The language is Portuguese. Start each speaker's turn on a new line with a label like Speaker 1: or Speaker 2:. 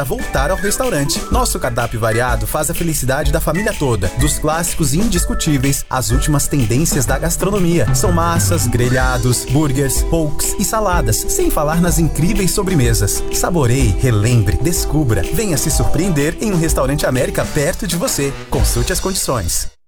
Speaker 1: voltar ao restaurante. Nosso cardápio variado faz a felicidade da família toda, dos clássicos indiscutíveis às últimas tendências da gastronomia. São massas, grelhados, burgers, pokes e saladas, sem falar nas incríveis sobremesas. Saboreie, relembre, descubra. Venha se surpreender em um restaurante América perto de você. Consulte as condições.